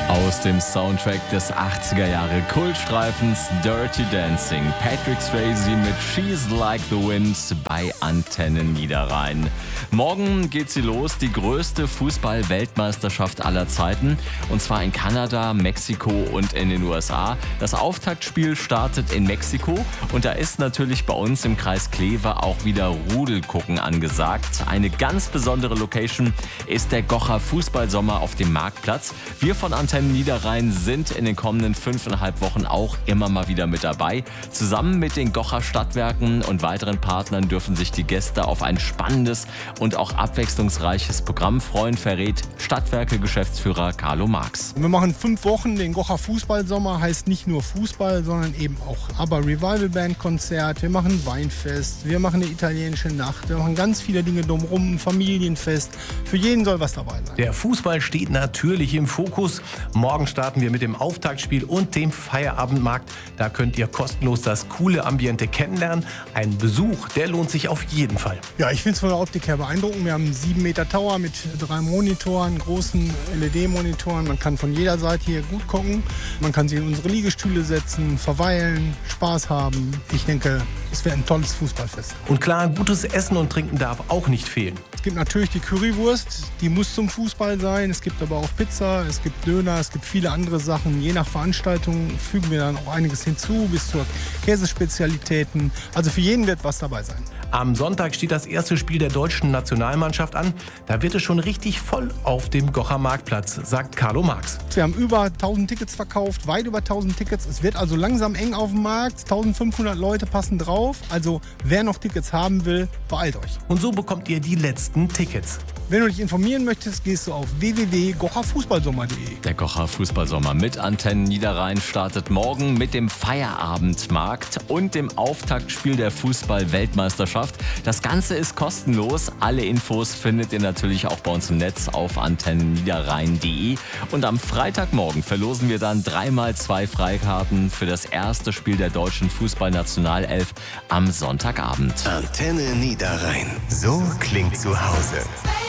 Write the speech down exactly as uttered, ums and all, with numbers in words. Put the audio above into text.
Aus dem Soundtrack des achtziger Jahre Kultstreifens Dirty Dancing. Patrick Swayze mit She's Like the Wind bei Antenne Niederrhein. Morgen geht sie los, die größte Fußball-Weltmeisterschaft aller Zeiten. Und zwar in Kanada, Mexiko und in den U S A. Das Auftaktspiel startet in Mexiko. Und da ist natürlich bei uns im Kreis Kleve auch wieder Rudelgucken angesagt. Eine ganz besondere Location ist der Gocher Fußballsommer auf dem Marktplatz. Wir von Antenne Niederrhein sind in den kommenden fünfeinhalb Wochen auch immer mal wieder mit dabei. Zusammen mit den Gocher Stadtwerken und weiteren Partnern dürfen sich die Gäste auf ein spannendes und auch abwechslungsreiches Programm freuen, verrät Stadtwerke-Geschäftsführer Carlo Marx. Wir machen fünf Wochen den Gocher Fußballsommer, heißt nicht nur Fußball, sondern eben auch aber Revival Band Konzert. Wir machen Weinfest, wir machen eine italienische Nacht, wir machen ganz viele Dinge drumherum, ein Familienfest. Für jeden soll was dabei sein. Der Fußball steht natürlich im Fokus. Morgen starten wir mit dem Auftaktspiel und dem Feierabendmarkt. Da könnt ihr kostenlos das coole Ambiente kennenlernen. Ein Besuch, der lohnt sich auf jeden Fall. Ja, ich finde es von der Optik her beeindruckend. Wir haben einen sieben Meter Tower mit drei Monitoren, großen L E D-Monitoren. Man kann von jeder Seite hier gut gucken. Man kann sich in unsere Liegestühle setzen, verweilen, Spaß haben. Ich denke, es wäre ein tolles Fußballfest. Und klar, gutes Essen und Trinken darf auch nicht fehlen. Es gibt natürlich die Currywurst, die muss zum Fußball sein. Es gibt aber auch Pizza, es gibt Döner, es gibt viele andere Sachen. Je nach Veranstaltung fügen wir dann auch einiges hinzu, bis zur Käsespezialitäten. Also für jeden wird was dabei sein. Am Sonntag steht das erste Spiel der deutschen Nationalmannschaft an. Da wird es schon richtig voll auf dem Gocher Marktplatz, sagt Carlo Marx. Wir haben über tausend Tickets verkauft, weit über tausend Tickets. Es wird also langsam eng auf dem Markt. eintausendfünfhundert Leute passen drauf. Also wer noch Tickets haben will, beeilt euch. Und so bekommt ihr die letzten Tickets. Wenn du dich informieren möchtest, gehst du auf w w w punkt gocher fußballsommer punkt de. Der Gocher Fußballsommer mit Antenne Niederrhein startet morgen mit dem Feierabendmarkt und dem Auftaktspiel der Fußball-Weltmeisterschaft. Das Ganze ist kostenlos. Alle Infos findet ihr natürlich auch bei uns im Netz auf antenne niederrhein punkt de. Und am Freitagmorgen verlosen wir dann dreimal zwei Freikarten für das erste Spiel der deutschen Fußballnationalelf am Sonntagabend. Antenne Niederrhein. So klingt zu Hause.